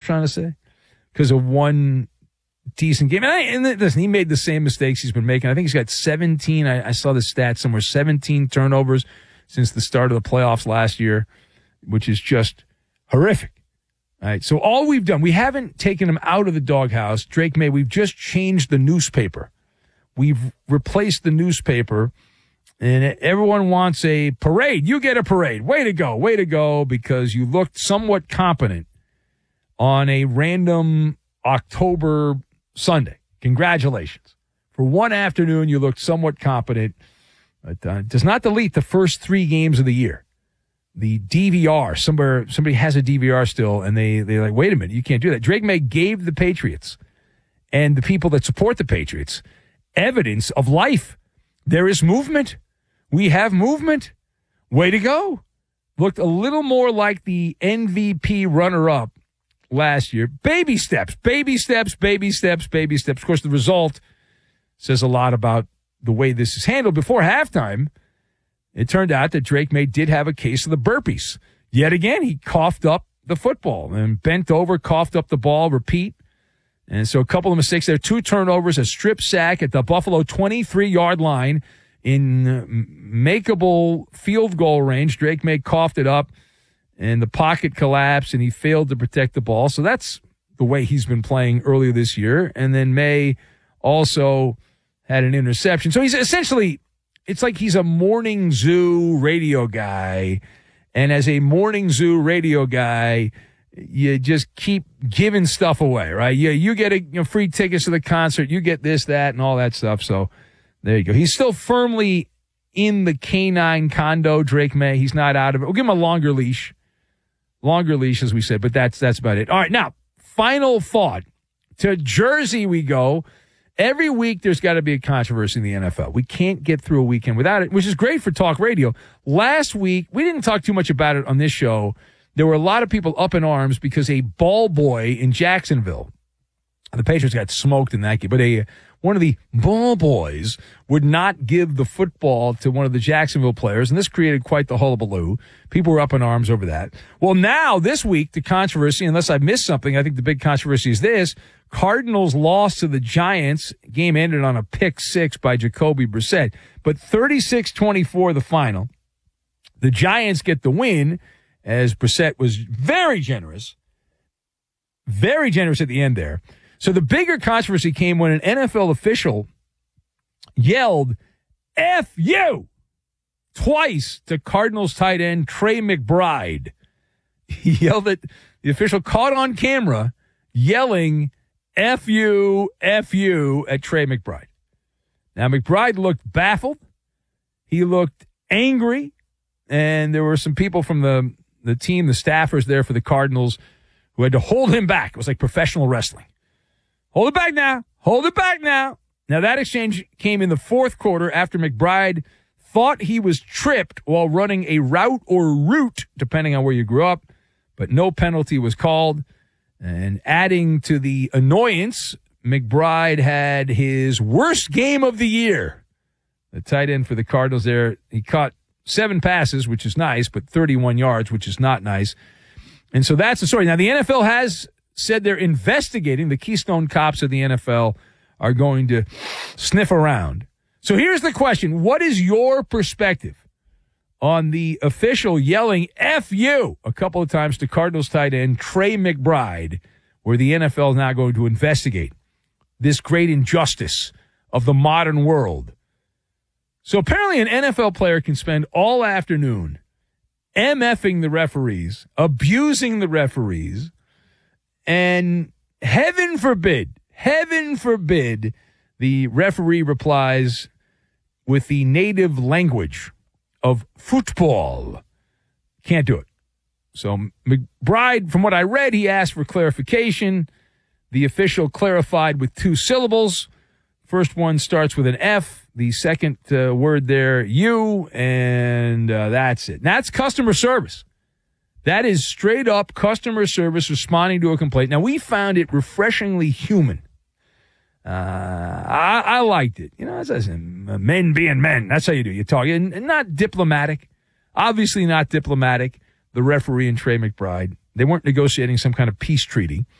trying to say? Because of one decent game. And listen, he made the same mistakes he's been making. I think he's got 17. I saw the stat somewhere, 17 turnovers since the start of the playoffs last year, which is just horrific. All right, so all we've done, we haven't taken him out of the doghouse. Drake Maye, we've just changed the newspaper. We've replaced the newspaper, and everyone wants a parade. You get a parade. Way to go, because you looked somewhat competent on a random October Sunday. Congratulations. For one afternoon, you looked somewhat competent, but does not delete the first 3 games of the year. The DVR, somebody has a DVR still, and they're like, wait a minute, you can't do that. Drake Maye gave the Patriots and the people that support the Patriots evidence of life. There is movement. We have movement. Way to go. Looked a little more like the MVP runner-up last year. Baby steps. Of course, the result says a lot about the way this is handled. Before halftime, it turned out that Drake Maye did have a case of the burpees. Yet again, he coughed up the football and bent over, coughed up the ball, repeat. And so a couple of mistakes there. 2 turnovers, a strip sack at the Buffalo 23-yard line in makeable field goal range. Drake Maye coughed it up, and the pocket collapsed, and he failed to protect the ball. So that's the way he's been playing earlier this year. And then Maye also had an interception. So he's essentially, it's like he's a morning zoo radio guy. And as a morning zoo radio guy, you just keep giving stuff away, right? You get free tickets to the concert. You get this, that, and all that stuff. So there you go. He's still firmly in the canine condo, Drake Maye. He's not out of it. We'll give him a longer leash, as we said, but that's about it. All right, now, final thought. To Jersey we go. Every week there's got to be a controversy in the NFL. We can't get through a weekend without it, which is great for talk radio. Last week, we didn't talk too much about it on this show. There were a lot of people up in arms because a ball boy in Jacksonville, the Patriots got smoked in that game, but one of the ball boys would not give the football to one of the Jacksonville players, and this created quite the hullabaloo. People were up in arms over that. Well, now, this week, the controversy, unless I missed something, I think the big controversy is this. Cardinals lost to the Giants. Game ended on a pick 6 by Jacoby Brissett. But 36-24 the final. The Giants get the win, as Brissett was very generous at the end there. So the bigger controversy came when an NFL official yelled, F you, twice to Cardinals tight end Trey McBride. He yelled at the official, caught on camera, yelling, F you at Trey McBride. Now, McBride looked baffled. He looked angry. And there were some people from the team, the staffers there for the Cardinals, who had to hold him back. It was like professional wrestling. Hold it back now. Hold it back now. Now, that exchange came in the fourth quarter after McBride thought he was tripped while running a route, depending on where you grew up, but no penalty was called. And adding to the annoyance, McBride had his worst game of the year. The tight end for the Cardinals there, he caught 7 passes, which is nice, but 31 yards, which is not nice. And so that's the story. Now, the NFL has said they're investigating. The Keystone Cops of the NFL are going to sniff around. So here's the question. What is your perspective on the official yelling F you a couple of times to Cardinals tight end Trey McBride, where the NFL is now going to investigate this great injustice of the modern world? So apparently an NFL player can spend all afternoon MFing the referees, abusing the referees, and heaven forbid, the referee replies with the native language of football. Can't do it. So McBride, from what I read, he asked for clarification. The official clarified with 2 syllables. First one starts with an F. The second word there, you, and that's it. That's customer service. That is straight up customer service responding to a complaint. Now, we found it refreshingly human. I liked it. You know, as I said, men being men. That's how you do. You talk. And not diplomatic. Obviously not diplomatic. The referee and Trey McBride. They weren't negotiating some kind of peace treaty.